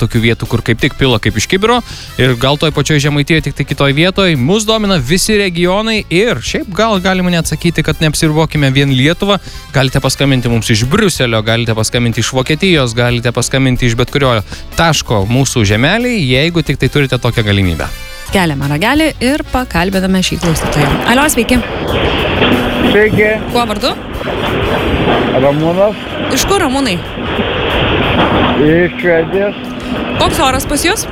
tokių vietų, kur kaip tik pila kaip iš kibiro ir gal toj pačioj Žemaitijoje, tik tai kitoj vietoj. Mus domina visi regionai ir šiaip gal galima net sakyti, kad neapsiribokime vien Lietuvą. Galite paskambinti mums iš Briuselio, galite paskambinti iš Vokietijos, galite paskambinti iš bet kurio taško mūsų žemeliai, jeigu tik tai turite tokią galimybę. Keliame ragelį ir pakalbėdame šį klausytoją. Alio, sveiki. Sveiki. Kuo vardu? Ramūnas. Iš kur, Ramūnai? Iš Švedijos. Koks oras pas jūs?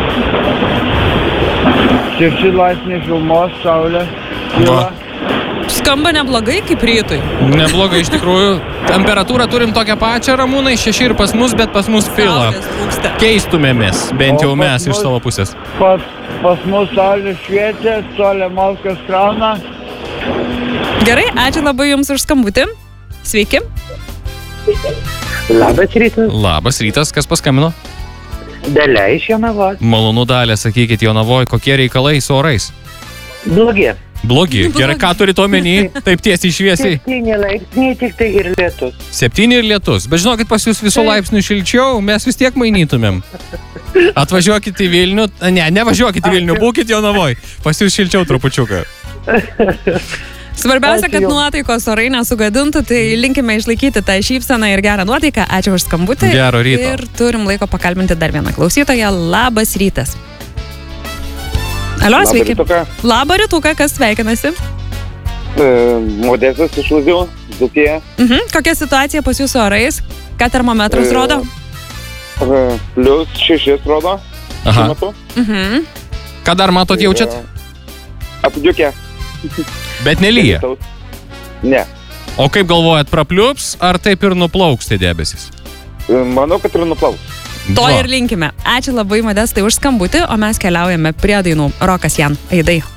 6 laipsniai šilumos, saulė. Kyla. Skamba neblogai kaip rytui. Neblogai iš tikrųjų. Temperatūrą turim tokią pačią, Ramūnai, 6 ir pas mus, bet pas mus pila. Keistumėmės, bent jau mes iš savo pusės. Pas mus saulė šviečia, solė malkas krauna. Gerai, ačiū labai jums už skambutį. Sveiki. Labas rytas. Labas rytas, kas paskambino? Dalia iš Jonavos. Malonu, Dalia, sakykit, Jonavoj, kokie reikalai su orais? Blogi. Blogi. Gerai, ką turit omeny? Taip tiesiai šviesiai. 7 laipsniai, tik tai ir lietus. 7 ir lietus. Bet žinokit, pas jūs visų laipsnių šilčiau, mes vis tiek mainytumėm. Atvažiuokit į Vilnių. Nevažiuokit į Vilnių, būkit Jonavoj. Pas jūs šilčiau trupučiuką. Svarbiausia, kad nuotaikos orai nesugadintų, tai linkime išlaikyti tą šypseną ir gerą nuotaiką. Ačiū už skambutį. Gero ryto. Ir turim laiko pakalbinti dar vieną klausytoją. Labas rytas. Alio, sveiki. Labą rytuką, kas sveikinasi? Modestas iš Lazdijų, Dzūkija. Kokia situacija pas jūsų orais? Ką termometras rodo? Plius 6 rodo. Aha. Ką dar matot, jaučiat? Apdžiukę. Bet nelyja. Ne. O kaip galvojat, prapliups, ar taip ir nuplauks tie debesis? Manau, kad ir nuplauks. To ir linkime. Ačiū labai, Modestai, už skambutį, o mes keliaujame prie dainų. Rokas Jan, Aidai.